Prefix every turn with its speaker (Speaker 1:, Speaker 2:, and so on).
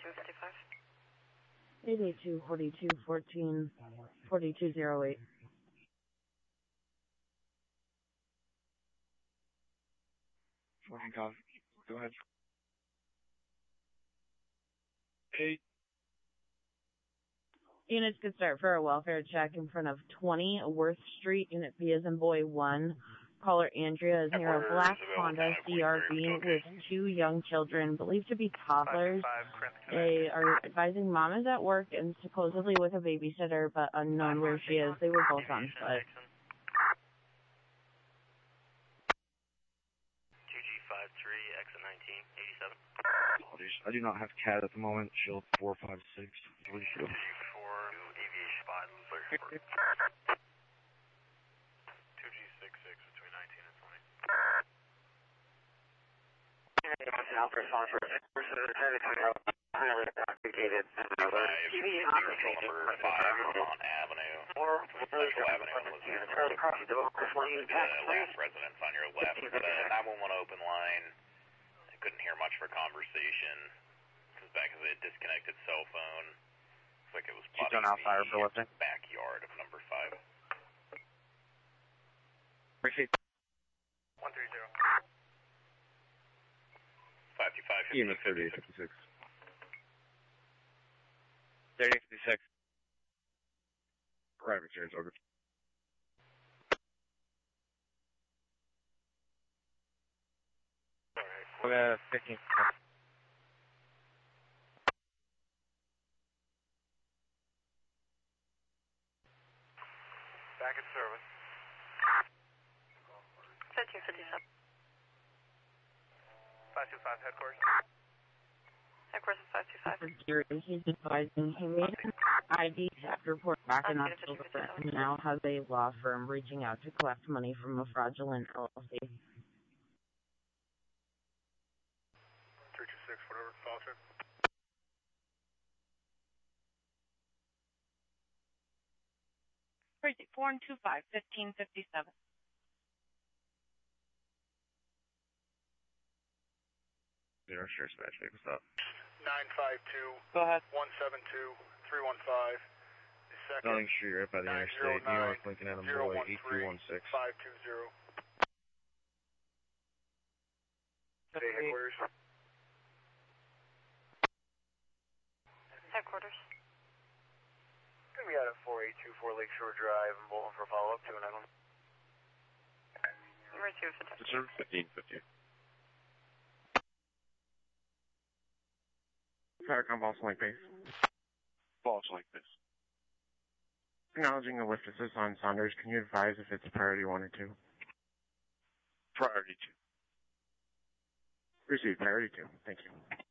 Speaker 1: 255.
Speaker 2: 882 42 14 4208.
Speaker 3: Handcuff. Go ahead. 8.
Speaker 2: Units could start for a welfare check in front of 20 Worth Street, Unit B as in boy 1. Caller Andrea is near a black Honda CRV with 2 young children, believed to be toddlers. They are advising mom is at work and supposedly with a babysitter, but unknown where she is. They were both on foot.
Speaker 1: 2G53, exit 1987.
Speaker 3: Apologies. I do not have CAD at the moment. Shield 456. 3 shield.
Speaker 1: 2G4, aviation 5, Lucifer. 2G66 between 19 and 20. Alpha response for complicated. TV
Speaker 4: number 5 on Avenue. Central Avenue. Last residence on your left. 911 open line. I couldn't hear much for conversation. Because back of the disconnected cell phone. Looks like it was plotting the backyard of number 5.
Speaker 3: Appreciate
Speaker 1: 130.
Speaker 4: 525.
Speaker 3: Unit 3856. 3856. Private chairs over. Okay, 15.
Speaker 1: Back in service. 1357. 525 headquarters. Headquarters 525.
Speaker 2: He's advising he made an ID theft report back in October and now has a law firm reaching out to collect money from a fraudulent LLC.
Speaker 1: 326, whatever, follow through.
Speaker 2: Crazy 4125 1557.
Speaker 3: Zero share smash. What's up?
Speaker 1: 952.
Speaker 2: Go ahead.
Speaker 1: 172 315.
Speaker 3: Starting Street right by the interstate. New York, Lincoln Adam Boy, 8216.
Speaker 1: 520. Headquarters.
Speaker 4: Headquarters.
Speaker 1: Going to be out at 4824 Lakeshore Drive and Bolton for follow-up, 291.
Speaker 4: Number 250.
Speaker 3: Sir, 1550. Farrakhan, False Lake Base. False Lake Base. Acknowledging the lift assist on Saunders, can you advise if it's priority 1 or 2? Priority 2. Received priority 2. Thank you.